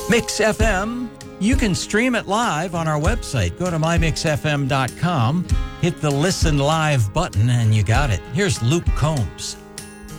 Mix FM, you can stream it live on our website. Go to mymixfm.com, hit the Listen Live button, and you got it. Here's Luke Combs.